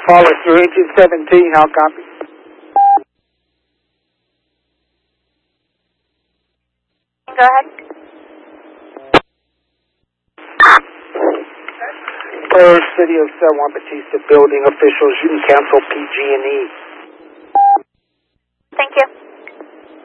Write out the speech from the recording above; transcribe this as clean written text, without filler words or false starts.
Follow through engine 17, how copy? Go ahead. Per City of San Juan Bautista building officials, you can cancel PG&E. Thank you.